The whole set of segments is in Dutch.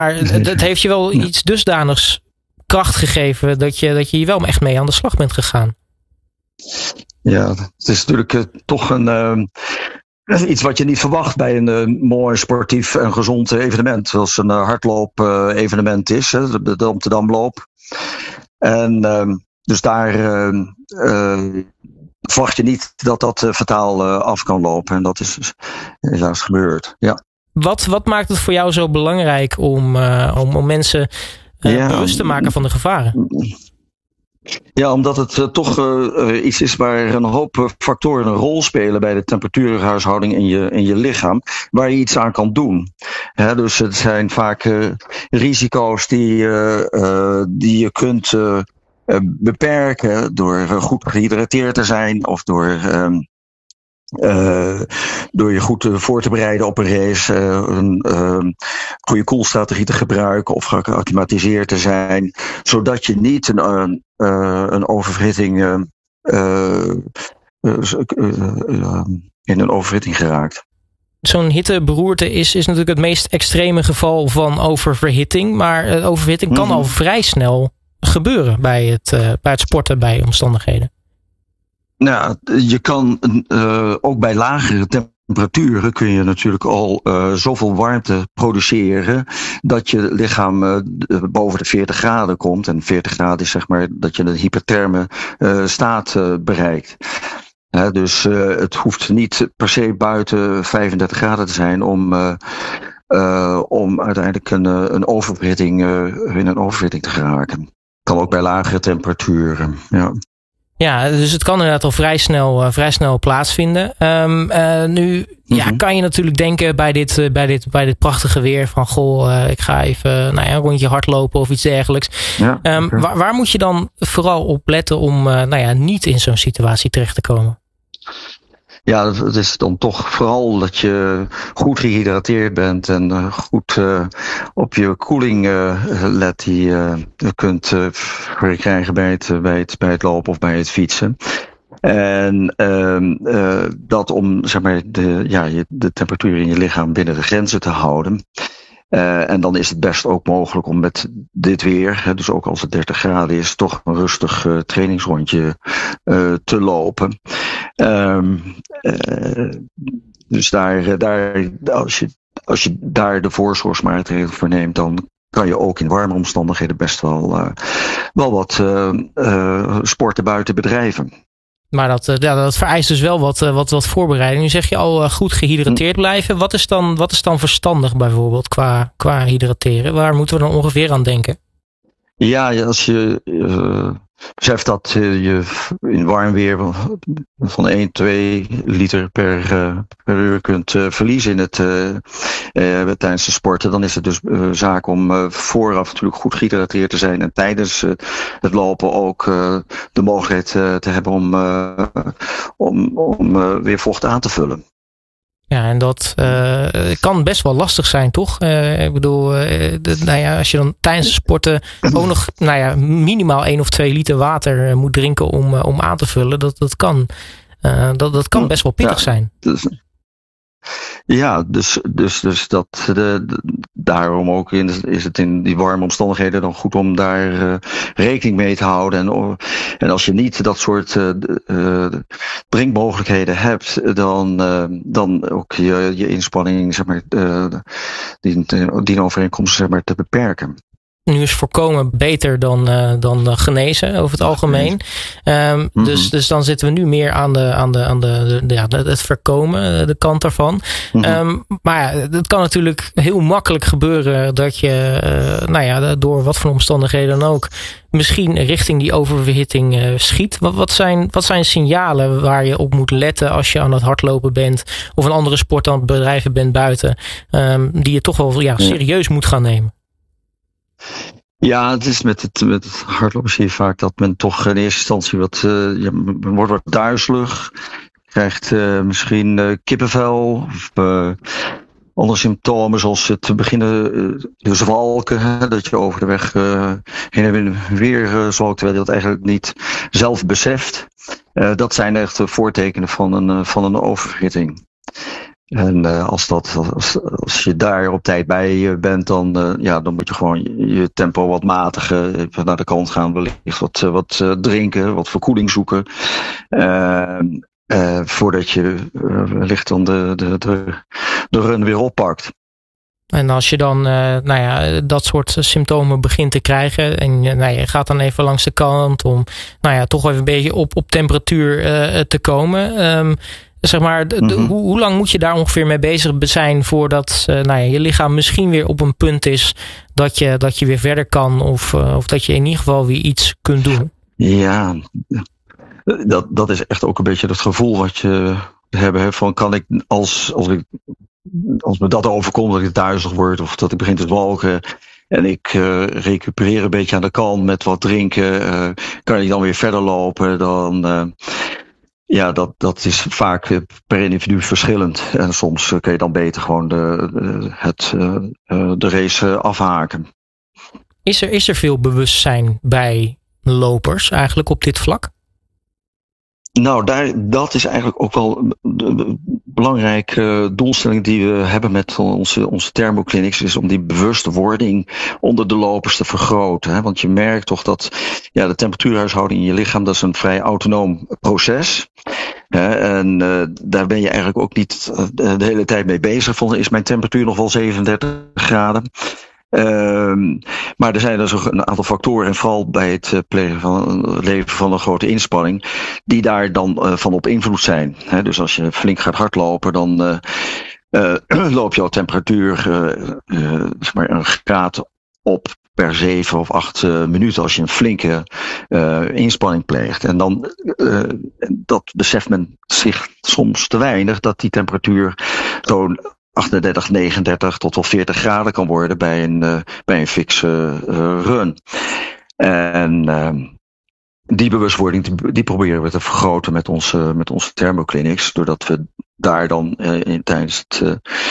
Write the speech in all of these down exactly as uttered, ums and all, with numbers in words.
Maar het, het heeft je wel Ja. iets dusdanigs kracht gegeven dat je, dat je hier wel echt mee aan de slag bent gegaan. Ja, het is natuurlijk uh, toch een, uh, iets wat je niet verwacht bij een uh, mooi sportief en gezond evenement. Zoals een uh, hardloop uh, evenement is, hè, de, de Amsterdamloop. En uh, dus daar uh, uh, verwacht je niet dat dat uh, fataal uh, af kan lopen. En dat is dus helaas gebeurd, ja. Wat, wat maakt het voor jou zo belangrijk om, uh, om, om mensen uh, ja, bewust te maken van de gevaren? Ja, omdat het uh, toch uh, iets is waar een hoop uh, factoren een rol spelen bij de temperatuurhuishouding in je, in je lichaam, waar je iets aan kan doen. He, dus het zijn vaak uh, risico's die, uh, uh, die je kunt uh, uh, beperken door uh, goed gehydrateerd te zijn of door... Um, Uh, door je goed uh, voor te bereiden op een race, uh, een uh, goede koelstrategie te gebruiken of geacclimatiseerd te zijn, zodat je niet een, uh, uh, een oververhitting uh, uh, uh, uh, uh, in een oververhitting geraakt. Zo'n hitteberoerte is, is natuurlijk het meest extreme geval van oververhitting, maar uh, oververhitting kan mm-hmm. al vrij snel gebeuren bij het, uh, bij het sporten bij omstandigheden. Nou, je kan uh, ook bij lagere temperaturen kun je natuurlijk al uh, zoveel warmte produceren dat je lichaam uh, boven de veertig graden komt. En veertig graden is zeg maar dat je een hypertherme uh, staat uh, bereikt. He, dus uh, het hoeft niet per se buiten vijfendertig graden te zijn om, uh, uh, om uiteindelijk een, een oververhitting, uh, in een oververhitting te geraken. Kan ook bij lagere temperaturen, ja. Ja, dus het kan inderdaad al vrij snel, uh, vrij snel plaatsvinden. Um, uh, nu mm-hmm. ja, kan je natuurlijk denken bij dit, uh, bij dit, bij dit prachtige weer van goh, uh, ik ga even nou ja, een rondje hardlopen of iets dergelijks. Ja, um, okay. waar, waar moet je dan vooral op letten om uh, nou ja, niet in zo'n situatie terecht te komen? Ja, het is dan toch vooral dat je goed gehydrateerd bent en uh, goed uh, op je koeling uh, let die uh, je kunt uh, verkrijgen bij het, bij, het, bij het lopen of bij het fietsen. En uh, uh, dat om zeg maar, de, ja, de temperatuur in je lichaam binnen de grenzen te houden. Uh, en dan is het best ook mogelijk om met dit weer, hè, dus ook als het dertig graden is, toch een rustig uh, trainingsrondje uh, te lopen. Um, uh, dus daar, daar als, je, als je daar de voorzorgsmaatregelen voor neemt, dan kan je ook in warme omstandigheden best wel, uh, wel wat uh, uh, sporten buiten bedrijven. Maar dat, ja, dat vereist dus wel wat, wat, wat voorbereiding. Nu zeg je al goed gehydrateerd blijven. Wat is dan, wat is dan verstandig bijvoorbeeld qua, qua hydrateren? Waar moeten we dan ongeveer aan denken? Ja, als je uh, beseft dat uh, je in warm weer van één, twee liter per, uh, per uur kunt uh, verliezen in het, uh, uh, tijdens de sporten, dan is het dus uh, zaak om uh, vooraf natuurlijk goed gehydrateerd te zijn en tijdens uh, het lopen ook uh, de mogelijkheid uh, te hebben om, uh, om, om uh, weer vocht aan te vullen. Ja, en dat uh, kan best wel lastig zijn, toch? Uh, ik bedoel, uh, de, nou ja, als je dan tijdens het sporten ook nog nou ja, minimaal één of twee liter water moet drinken om, uh, om aan te vullen, dat, dat, kan, uh, dat, dat kan best wel pittig ja, zijn. Dus, ja, dus, dus, dus dat, de, de, daarom ook in, is het in die warme omstandigheden dan goed om daar uh, rekening mee te houden. En, en als je niet dat soort uh, uh, drinkmogelijkheden hebt, dan, uh, dan ook je, je inspanning, zeg maar, uh, die, die overeenkomsten, zeg maar, te beperken. Nu is voorkomen beter dan, uh, dan genezen over het algemeen. Um, mm-hmm. dus, dus dan zitten we nu meer aan, de, aan, de, aan de, de, ja, het voorkomen, de kant daarvan. Mm-hmm. Um, maar ja, het kan natuurlijk heel makkelijk gebeuren dat je, uh, nou ja, door wat voor omstandigheden dan ook, misschien richting die oververhitting uh, schiet. Wat, wat, zijn, wat zijn signalen waar je op moet letten als je aan het hardlopen bent of een andere sport aan het bedrijven bent buiten, um, die je toch wel ja, serieus moet gaan nemen? Ja, het is met het, met het hardlopen zie je vaak dat men toch in eerste instantie wat, uh, ja, men wordt wat duizelig, krijgt uh, misschien uh, kippenvel of uh, andere symptomen zoals het beginnen uh, zwalken, hè, dat je over de weg uh, heen en weer uh, zwalkt terwijl je dat eigenlijk niet zelf beseft. Uh, dat zijn echt uh, voortekenen van een, uh, van een oververhitting. En uh, als, dat, als, als je daar op tijd bij bent, dan, uh, ja, dan moet je gewoon je, je tempo wat matigen. Even naar de kant gaan, wellicht wat, uh, wat uh, drinken, wat verkoeling zoeken. Uh, uh, voordat je uh, wellicht dan de, de, de, de run weer oppakt. En als je dan uh, nou ja, dat soort symptomen begint te krijgen en uh, nou, je gaat dan even langs de kant om nou ja, toch even een beetje op, op temperatuur uh, te komen. Um, zeg maar, de, de, mm-hmm. hoe, hoe lang moet je daar ongeveer mee bezig zijn voordat uh, nou ja, je lichaam misschien weer op een punt is dat je, dat je weer verder kan of, uh, of dat je in ieder geval weer iets kunt doen? Ja, dat, dat is echt ook een beetje het gevoel wat je hebt van kan ik als, als ik Als me dat overkomt, dat ik duizelig word of dat ik begin te zwalken en ik uh, recupereer een beetje aan de kant met wat drinken, uh, kan ik dan weer verder lopen, dan uh, ja, dat, dat is vaak per individu verschillend. En soms uh, kun je dan beter gewoon de, de, het, uh, uh, de race afhaken. Is er, is er veel bewustzijn bij lopers eigenlijk op dit vlak? Nou, daar, dat is eigenlijk ook wel een belangrijke doelstelling die we hebben met onze, onze thermoclinics, is om die bewustwording onder de lopers te vergroten. Hè? Want je merkt toch dat ja, de temperatuurhuishouding in je lichaam, dat is een vrij autonoom proces. Hè? En uh, daar ben je eigenlijk ook niet uh, de hele tijd mee bezig. Van, is mijn temperatuur nog wel zevenendertig graden? Um, maar er zijn dus een aantal factoren, en vooral bij het plegen van het leveren van een grote inspanning, die daar dan uh, van op invloed zijn. He, dus als je flink gaat hardlopen, dan uh, uh, loop jouw temperatuur uh, uh, zeg maar een graad op per zeven of acht uh, minuten als je een flinke uh, inspanning pleegt. En dan, uh, dat beseft men zich soms te weinig, dat die temperatuur zo'n achtendertig, negenendertig tot wel veertig graden kan worden bij een, uh, bij een fixe uh, run. En uh, die bewustwording die, die proberen we te vergroten met onze, met onze thermoclinics, doordat we daar dan uh, in, tijdens het, uh,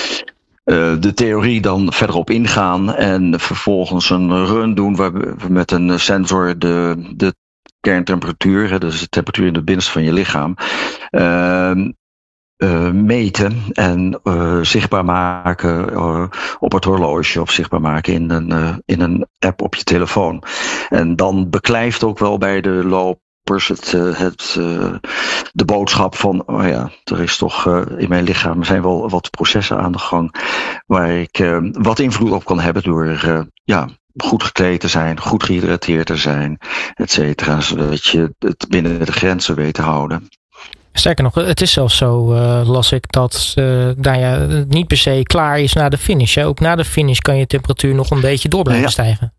uh, de theorie dan verder op ingaan en vervolgens een run doen waar we met een sensor de, de kerntemperatuur, hè, dus de temperatuur in het binnenste van je lichaam, uh, Uh, meten en uh, zichtbaar maken uh, op het horloge of zichtbaar maken in een, uh, in een app op je telefoon. En dan beklijft ook wel bij de lopers het, uh, het, uh, de boodschap van, oh ja, er is toch uh, in mijn lichaam zijn wel wat processen aan de gang waar ik uh, wat invloed op kan hebben door uh, ja, goed gekleed te zijn, goed gehydrateerd te zijn, et cetera, zodat je het binnen de grenzen weet te houden. Sterker nog, het is zelfs zo, uh, las ik, dat uh, nou ja, het niet per se klaar is na de finish. Hè? Ook na de finish kan je temperatuur nog een beetje door blijven ja. stijgen.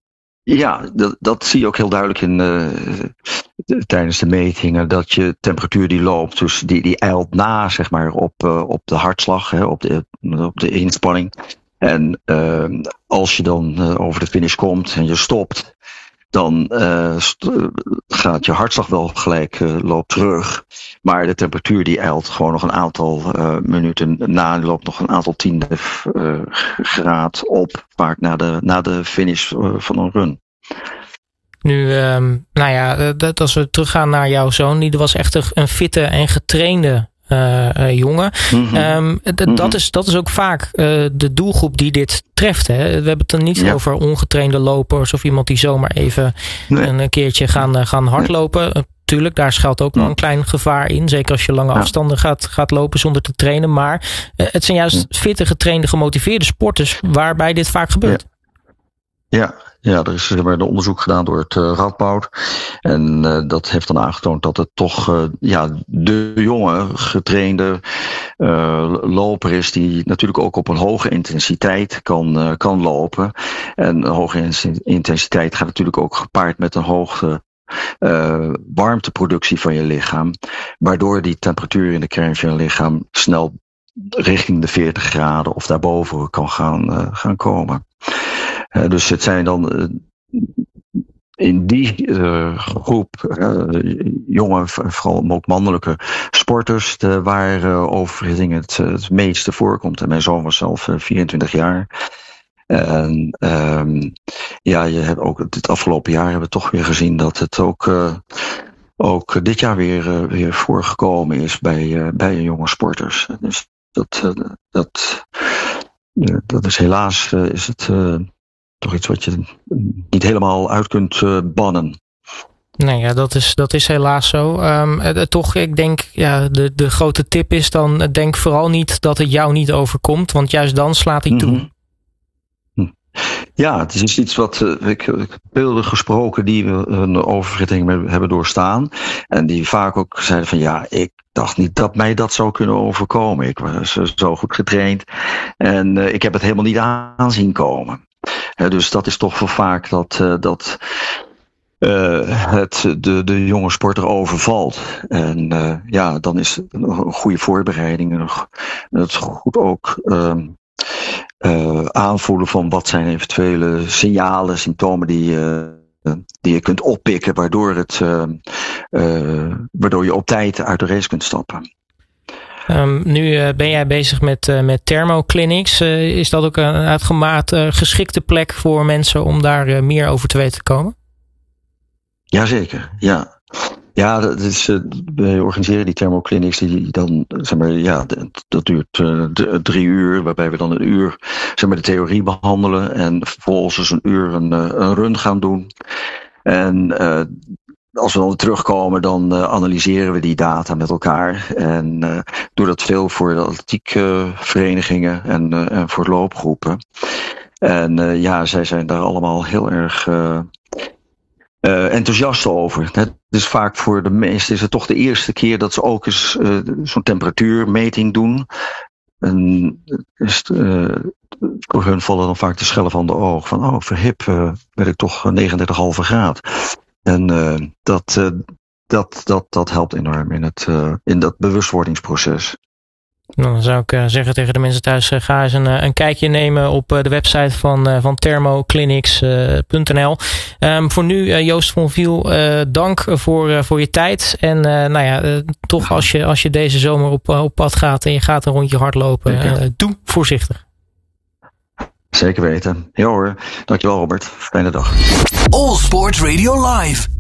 Ja, dat, dat zie je ook heel duidelijk in uh, tijdens de metingen, dat je temperatuur die loopt, dus die, die eilt na, zeg maar, op, uh, op de hartslag, hè, op, de, op de inspanning. En uh, als je dan uh, over de finish komt en je stopt, dan uh, st- gaat je hartslag wel gelijk uh, loopt terug. Maar de temperatuur die eilt gewoon nog een aantal uh, minuten na, loopt nog een aantal tiende uh, graad op, vaak na de, na de finish uh, van een run. Nu, um, nou ja, dat, als we teruggaan naar jouw zoon, die was echt een fitte en getrainde Uh, uh, jongen. Mm-hmm. Um, d- mm-hmm. dat, is, dat is ook vaak uh, de doelgroep die dit treft. Hè? We hebben het dan niet ja. over ongetrainde lopers of iemand die zomaar even nee. een keertje gaan, uh, gaan hardlopen. Nee. Uh, tuurlijk, daar schuilt ook nog ja. een klein gevaar in. Zeker als je lange ja. afstanden gaat, gaat lopen zonder te trainen. Maar uh, het zijn juist ja. fitte, getrainde, gemotiveerde sporters waarbij dit vaak gebeurt. Ja. ja. Ja, er is zeg maar, een onderzoek gedaan door het uh, Radboud. En uh, dat heeft dan aangetoond dat het toch uh, ja, de jonge, getrainde uh, loper is die natuurlijk ook op een hoge intensiteit kan, uh, kan lopen. En een hoge intensiteit gaat natuurlijk ook gepaard met een hoge uh, warmteproductie van je lichaam. Waardoor die temperatuur in de kern van je lichaam snel richting de veertig graden of daarboven kan gaan, uh, gaan komen. Uh, dus het zijn dan uh, in die uh, groep uh, jonge, vooral ook mannelijke sporters, de, waar uh, overhitting het, het meeste voorkomt. En mijn zoon was zelf uh, vierentwintig jaar. En um, ja, je hebt ook het afgelopen jaar hebben we toch weer gezien dat het ook, uh, ook dit jaar weer, uh, weer voorgekomen is bij, uh, bij jonge sporters. Dus dat, uh, dat, uh, dat is helaas uh, is het uh, toch iets wat je niet helemaal uit kunt uh, bannen. Nee, ja, dat is, dat is helaas zo. Um, uh, toch, ik denk, ja, de, de grote tip is dan, uh, denk vooral niet dat het jou niet overkomt, want juist dan slaat hij toe. Mm-hmm. Ja, het is iets wat uh, ik, ik heb beelden gesproken die een oververhitting hebben doorstaan. En die vaak ook zeiden van ja, ik dacht niet dat mij dat zou kunnen overkomen. Ik was zo goed getraind en uh, ik heb het helemaal niet aanzien komen. Uh, dus dat is toch wel vaak dat, uh, dat uh, het de, de jonge sporter overvalt. En uh, ja, dan is het een goede voorbereiding en het goed ook Uh, Uh, aanvoelen van wat zijn eventuele signalen, symptomen die, uh, die je kunt oppikken, waardoor, het, uh, uh, waardoor je op tijd uit de race kunt stappen. Um, nu uh, ben jij bezig met, uh, met thermoclinics. Uh, is dat ook een uitgemaakt uh, geschikte plek voor mensen om daar uh, meer over te weten te komen? Jazeker, ja. Ja, dat is, uh, wij organiseren die thermoclinics die dan, zeg maar, ja, dat duurt uh, d- drie uur, waarbij we dan een uur, zeg maar, de theorie behandelen en vervolgens dus een uur een, uh, een run gaan doen. En uh, als we dan terugkomen, dan uh, analyseren we die data met elkaar en uh, doen dat veel voor de atletiekverenigingen uh, en, uh, en voor loopgroepen. En uh, ja, zij zijn daar allemaal heel erg Uh, Uh, enthousiast over. Het is vaak voor de meesten is het toch de eerste keer dat ze ook eens uh, zo'n temperatuurmeting doen. En is het, uh, voor hun vallen dan vaak de schellen van de oog. Van oh, verhip, uh, ben ik toch negenendertig komma vijf graad. En uh, dat, uh, dat, dat, dat helpt enorm in, het, uh, in dat bewustwordingsproces. Nou, dan zou ik uh, zeggen tegen de mensen thuis, uh, ga eens een, uh, een kijkje nemen op uh, de website van, uh, van thermoclinics punt n l. Um, voor nu, uh, Joost von Viel, uh, dank voor, uh, voor je tijd. En uh, nou ja, uh, toch als je, als je deze zomer op, uh, op pad gaat en je gaat een rondje hardlopen, uh, doe voorzichtig. Zeker weten. Ja hoor, dankjewel Robert. Fijne dag. All Sports Radio Live.